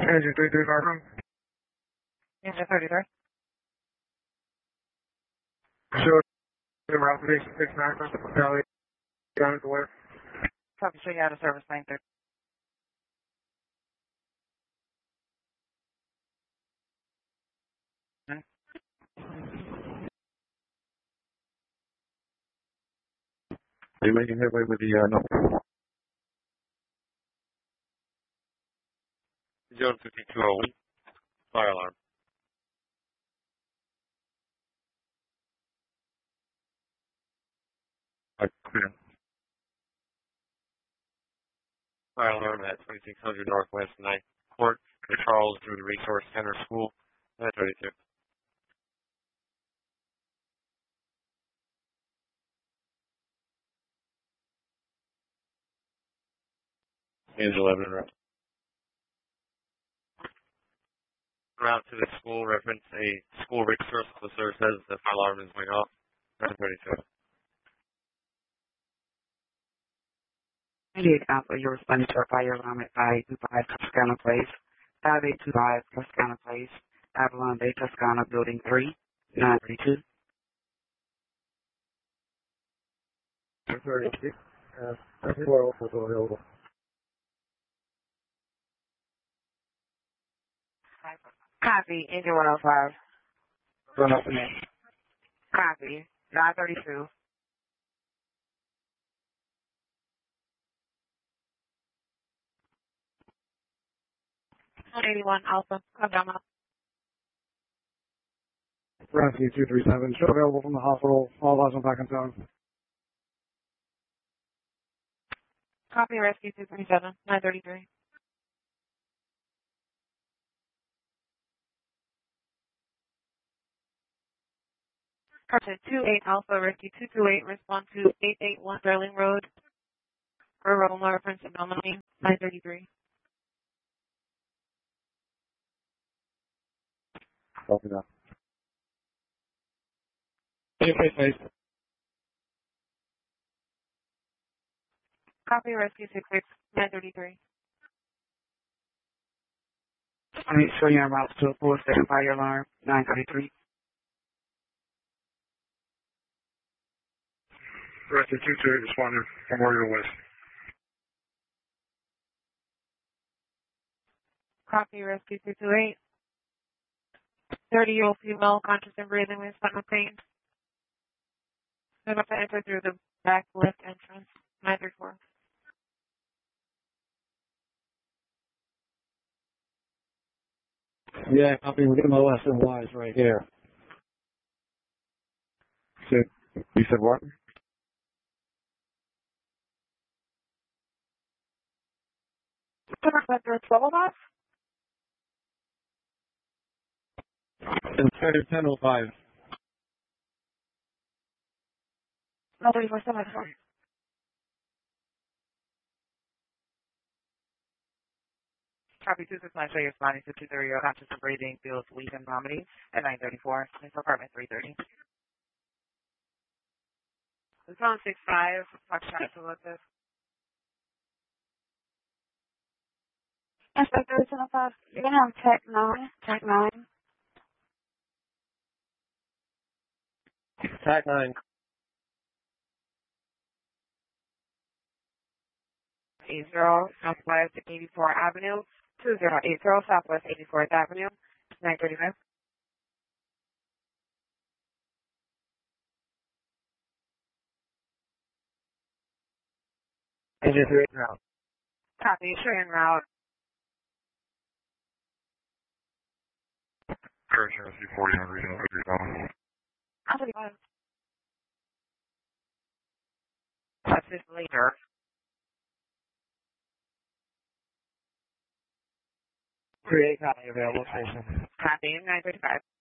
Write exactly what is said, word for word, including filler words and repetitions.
Engine three three five room. Engine thirty-three. Sure. Route six six nine Valley. Down to where? Copy, show you out of service nine thirty. Are you making headway with the uh, no? zero fifty-two oh one. Fire alarm. Uh, clear. Fire alarm at twenty-six hundred Northwest ninth Court, Charles through the Resource Center School, nine thirty-two. Engine eleven route. Route to the school, reference a school resource officer says the fire alarm is going off, nine thirty-two. ninety-eight Alpha, you're responding to a fire alarm at five eight two five Toscana Place, five eight two five Toscana Place, Avalon Bay, Toscana, Building three, nine thirty-two. thirty-two. Uh, I think we're also available. Copy, engine one oh five. Run up to me. Copy, nine thirty-two. one eighty-one Alpha, Condama. Rescue two three seven. Show available from the hospital. All lives on back in town. Copy, Rescue two three seven, nine thirty-three. Carson two eight Alpha, Rescue two two eight, respond to eight eight one Sterling Road. Rural reference anomaly, nine thirty-three. Copy that. Face, face, face. Copy, Rescue six six, nine thirty-three. I need to show you en route to a full second fire alarm, nine thirty-three. Rescue two two eight responding from Memorial West. Copy, Rescue two two eight. thirty-year-old female, conscious and breathing with stomach pain. They're about to enter through the back left entrance, nine thirty-four. Yeah, copy. We're getting the less and Y's right here. So, you said what? Center twelve oh five? Instead of ten oh five. No, thirty-four, seven four. Copy two six nine, show your responding to two thirty, conscious and breathing, feels weak and vomiting at nine thirty-four. Info apartment three thirty. It's on six five, Foxtrot to look this. Inspector ten oh five, you're going to have Tech nine, Tech nine. Tag nine. eighty Southwest eighty-fourth Avenue, two zero eight zero Southwest eighty-fourth Avenue, nine thirty-five. Engine three eight route. Copy, train route. Current Rescue forty on regional fifty seven. thirty-five. That's this later. three eight copy available station. Copy, nine thirty-five.